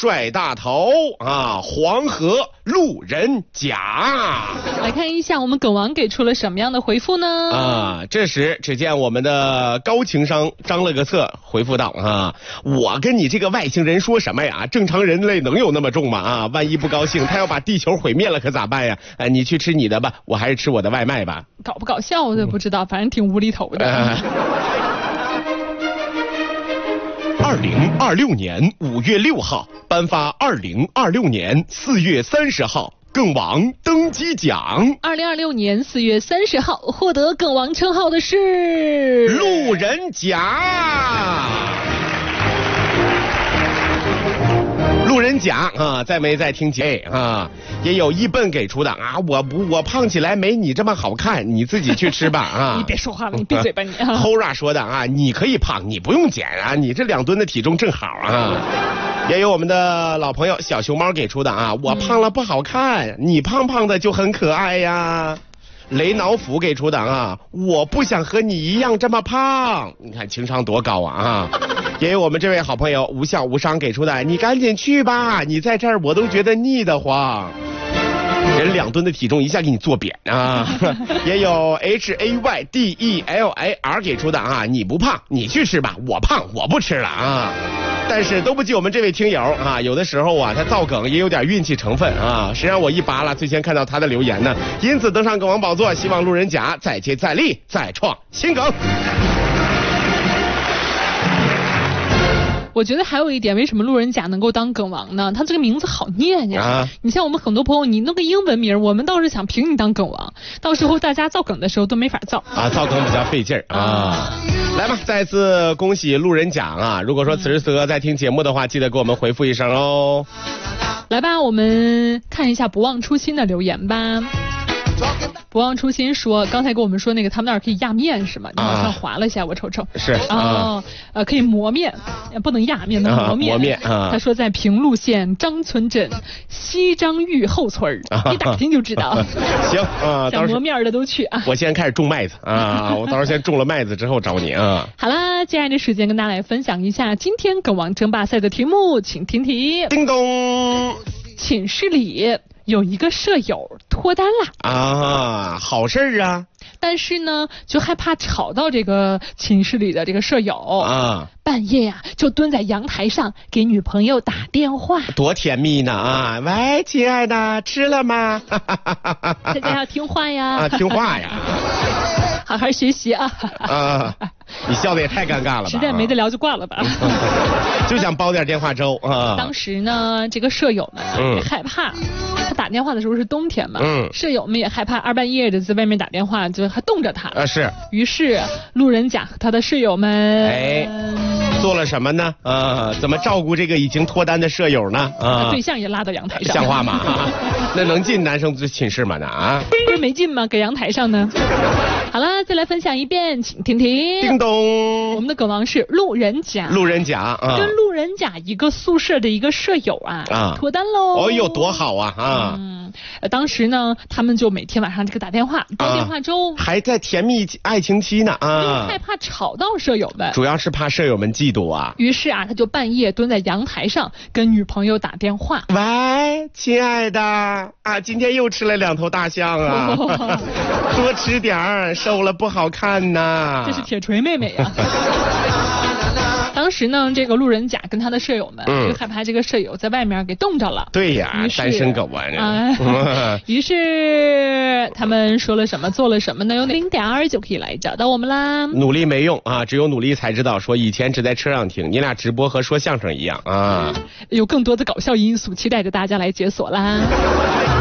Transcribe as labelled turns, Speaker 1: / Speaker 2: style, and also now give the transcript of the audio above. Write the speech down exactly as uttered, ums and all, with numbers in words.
Speaker 1: 帅大头啊，黄河路人甲。
Speaker 2: 来看一下我们梗王给出了什么样的回复呢？
Speaker 1: 啊，这时只见我们的高情商张了个策回复道啊，我跟你这个外星人说什么呀？正常人类能有那么重吗？啊，万一不高兴，他要把地球毁灭了可咋办呀？呃，你去吃你的吧，我还是吃我的外卖吧。
Speaker 2: 搞不搞笑我都不知道，反正挺无厘头的。
Speaker 1: 二零二六年五月六号颁发二零二六年四月三十号梗王登基奖。
Speaker 2: 二零二六年四月三十号获得梗王称号的是
Speaker 1: 路人甲。路人甲啊，在没在听节啊？也有一笨给出的啊，我不我胖起来没你这么好看，你自己去吃吧啊！
Speaker 2: 你别说话了，你闭嘴吧你。
Speaker 1: Hora 说的啊，你可以胖，你不用减啊，你这两吨的体重正好啊。也有我们的老朋友小熊猫给出的啊，我胖了不好看，嗯、你胖胖的就很可爱呀。雷脑斧给出的啊，我不想和你一样这么胖，你看情商多高啊啊！也有我们这位好朋友无笑无伤给出的，你赶紧去吧，你在这儿我都觉得腻得慌。人两吨的体重一下给你坐扁啊！也有 H A Y D E L A R 给出的啊，你不胖你去吃吧，我胖我不吃了啊！但是都不及我们这位听友啊，有的时候啊他造梗也有点运气成分啊，谁让我一扒拉最先看到他的留言呢？因此登上梗王宝座，希望路人甲再接再厉，再创新梗。
Speaker 2: 我觉得还有一点，为什么路人甲能够当梗王呢？他这个名字好念呀。啊、你像我们很多朋友，你弄个英文名，我们倒是想凭你当梗王，到时候大家造梗的时候都没法造
Speaker 1: 啊，造梗比较费劲儿啊。啊来吧，再次恭喜路人甲啊！如果说此时此刻在听节目的话，记得给我们回复一声哦。
Speaker 2: 来吧，我们看一下不忘初心的留言吧。不忘初心说，刚才跟我们说那个他们那儿可以压面是吗？你往上划了一下，啊、我瞅瞅。
Speaker 1: 是
Speaker 2: 哦，呃，可以磨面，不能压面，能磨面。
Speaker 1: 啊、磨面啊。
Speaker 2: 他说在平陆县张村镇西张峪后村啊、一打听就知道。
Speaker 1: 行啊，
Speaker 2: 想磨面的都去啊。
Speaker 1: 我先开始种麦子啊，我到时候先种了麦子之后找你啊。
Speaker 2: 好啦，接下来的时间跟大家来分享一下今天梗王争霸赛的题目，请听题。
Speaker 1: 叮咚，
Speaker 2: 寝室里有一个舍友脱单了
Speaker 1: 啊，好事儿啊！
Speaker 2: 但是呢，就害怕吵到这个寝室里的这个舍友啊，半夜呀、啊、就蹲在阳台上给女朋友打电话，
Speaker 1: 多甜蜜呢啊！喂，亲爱的，吃了吗？
Speaker 2: 大家要听话呀！
Speaker 1: 啊，听话呀！
Speaker 2: 好好学习啊！
Speaker 1: 啊，你笑的也太尴尬了吧！
Speaker 2: 实在没得聊就挂了吧。
Speaker 1: 就想煲点电话粥啊！
Speaker 2: 当时呢，这个舍友们也害怕，嗯、他打电话的时候是冬天嘛，嗯，舍友们也害怕二半夜的在外面打电话，就还冻着他。
Speaker 1: 啊，是。于
Speaker 2: 是路人甲和他的室友们，
Speaker 1: 哎，做了什么呢？啊，怎么照顾这个已经脱单的舍友呢？啊，
Speaker 2: 对象也拉到阳台上，
Speaker 1: 像话吗？那能进男生寝室吗？呢啊，
Speaker 2: 不是没进吗？搁阳台上呢。好了，再来分享一遍，请听听。
Speaker 1: 叮咚，
Speaker 2: 我们的梗王是路人甲。
Speaker 1: 路人甲啊，
Speaker 2: 跟路人甲一个宿舍的一个舍友啊，啊脱单喽。
Speaker 1: 哦呦，多好啊啊！
Speaker 2: 嗯，当时呢，他们就每天晚上这个打电话，煲电话粥，
Speaker 1: 还在甜蜜爱情期呢啊，
Speaker 2: 害怕吵到舍友们，
Speaker 1: 主要是怕舍友们嫉妒啊。
Speaker 2: 于是啊，他就半夜蹲在阳台上跟女朋友打电话。
Speaker 1: 喂，亲爱的啊，今天又吃了两头大象啊，哦、多吃点儿，瘦了不好看呐。
Speaker 2: 这是铁锤妹妹呀、啊。当时呢，这个路人甲跟他的舍友们、嗯、就害怕这个舍友在外面给冻着了。
Speaker 1: 对呀，单身狗啊。
Speaker 2: 啊于是他们说了什么，做了什么呢？有零点二就可以来找到我们啦。
Speaker 1: 努力没用啊，只有努力才知道。说以前只在车上听，你俩直播和说相声一样啊。
Speaker 2: 有更多的搞笑因素，期待着大家来解锁啦。